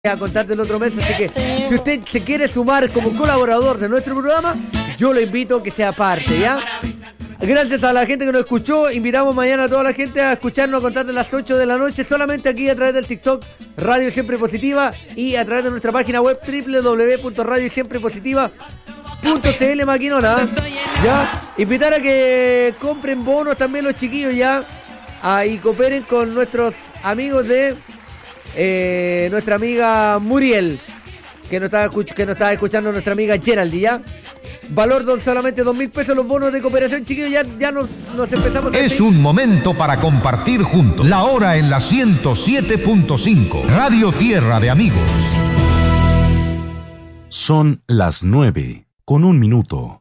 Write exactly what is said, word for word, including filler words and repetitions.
a contar del otro mes, así que si usted se quiere sumar como colaborador de nuestro programa, yo lo invito a que sea parte, ¿ya? Gracias a la gente que nos escuchó, invitamos mañana a toda la gente a escucharnos a contar de las ocho de la noche, solamente aquí a través del TikTok Radio Siempre Positiva y a través de nuestra página web doble u doble u doble u punto radio siempre positiva punto c l maquinona, ¿ya? Invitar a que compren bonos también los chiquillos, ¿ya? Ah, y cooperen con nuestros amigos de eh, nuestra amiga Muriel, que nos está que nos está escuchando nuestra amiga Geraldine, ¿ya? Valor de solamente dos mil pesos los bonos de cooperación, chiquillos, ya, ya nos, nos empezamos a Es despedir. un momento para compartir juntos. La hora en la ciento siete punto cinco. Radio Tierra de Amigos. Son las nueve, con un minuto.